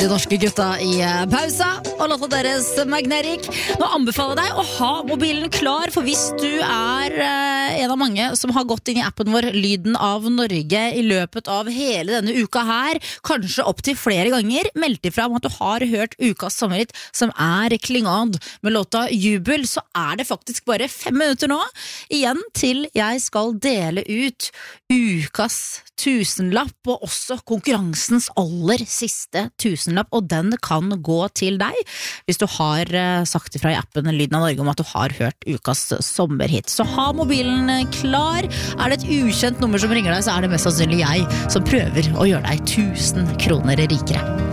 De norske gutta i pausa og låta deres Magnetic. Nå anbefaler jeg deg å ha mobilen klar, for hvis du er en av mange som har gått inn i appen vår Lyden av Norge i løpet av hele denne uka her, kanskje opp til flere ganger, meldt ifra om at du har hørt ukas sommerhit, som er Klingad med låta Jubel, så er det faktisk bare 5 minutter nå igjen til jeg skal dele ut ukas tusenlapp, og også konkurransens aller siste tusenlapp, og den kan gå til deg hvis du har sagt ifra i appen Lyden av Norge om at du har hørt ukas sommerhit. Så ha mobilen klar. Er det et ukjent nummer som ringer deg, så er det mest sannsynlig jeg som prøver å gjøre deg 1000 kroner rikere.